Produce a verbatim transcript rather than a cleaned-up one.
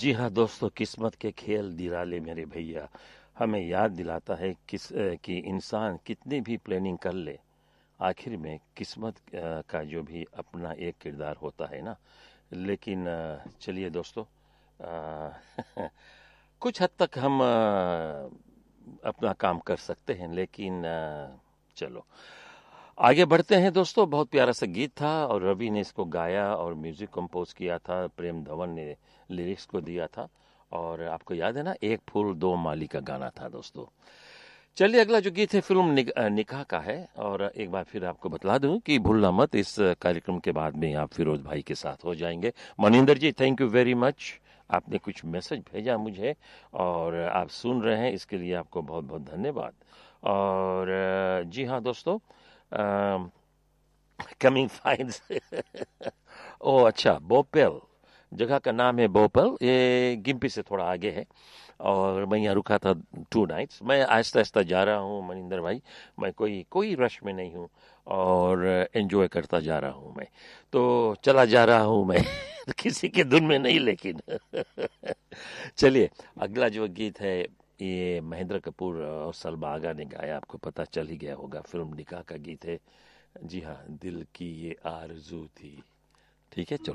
जी हाँ दोस्तों, किस्मत के खेल निराले मेरे भैया हमें याद दिलाता है किस अ, कि इंसान कितनी भी प्लानिंग कर ले, आखिर में किस्मत अ, का जो भी अपना एक किरदार होता है ना। लेकिन अ, चलिए दोस्तों, अ, कुछ हद तक हम अ, अपना काम कर सकते हैं, लेकिन अ, चलो आगे बढ़ते हैं दोस्तों। बहुत प्यारा सा गीत था और रवि ने इसको गाया और म्यूजिक कंपोज किया था, प्रेम धवन ने लिरिक्स को दिया था। और आपको याद है ना, एक फूल दो माली का गाना था दोस्तों। चलिए अगला जो गीत है फिल्म निक, अ, निकाह का है। और एक बार फिर आपको बतला दूं कि भूलना मत, इस कार्यक्रम के बाद में आप फिरोज भाई के साथ हो जाएंगे। मनिंदर जी, थैंक यू वेरी मच। आपने कुछ मैसेज भेजा मुझे और आप सुन रहे हैं, इसके लिए आपको बहुत बहुत धन्यवाद। और अ, जी हाँ दोस्तों, कमिंग फाइन्स ओ अच्छा, बोपेल जगह का नाम है। बोपेल, ये गिम्पी से थोड़ा आगे है और मैं यहाँ रुका था टू नाइट्स। मैं आहिस्ता आहिस्ता जा रहा हूँ मनिंदर भाई, मैं कोई कोई रश में नहीं हूँ और एंजॉय करता जा रहा हूँ मैं, तो चला जा रहा हूँ मैं किसी के धुन में नहीं, लेकिन चलिए अगला जो गीत है ये महेंद्र कपूर और सलमा आगा ने गाया, आपको पता चल ही गया होगा, फिल्म निकाह का गीत है। जी हाँ, दिल की ये आरज़ू थी। ठीक है, चलो।